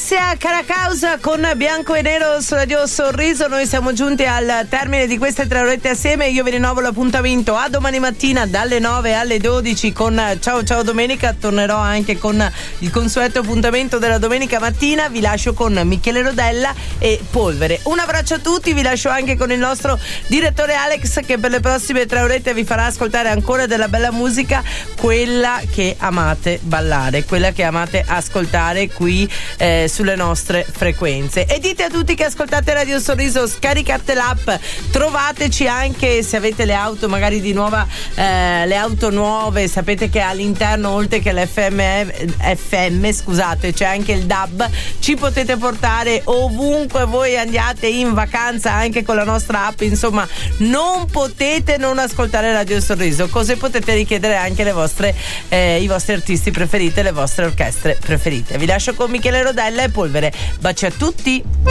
Alessia Caracausa con Bianco e Nero su Radio Sorriso. Noi siamo giunti al termine di queste 3 orette assieme. Io vi rinnovo l'appuntamento a domani mattina dalle 9 alle 12 con Ciao Ciao Domenica. Tornerò anche con il consueto appuntamento della domenica mattina. Vi lascio con Michele Rodella e Polvere. Un abbraccio a tutti, vi lascio anche con il nostro direttore Alex, che per le prossime 3 orette vi farà ascoltare ancora della bella musica, quella che amate ballare, quella che amate ascoltare qui sulle nostre frequenze. E dite a tutti che ascoltate Radio Sorriso, scaricate l'app, trovateci anche se avete le auto magari di nuova, le auto nuove, sapete che all'interno oltre che l'FM scusate c'è anche il DAB, ci potete portare ovunque voi andiate in vacanza anche con la nostra app, insomma non potete non ascoltare Radio Sorriso, così potete richiedere anche le vostre i vostri artisti preferiti, le vostre orchestre preferite. Vi lascio con Michele Rodella e Polvere. Baci a tutti.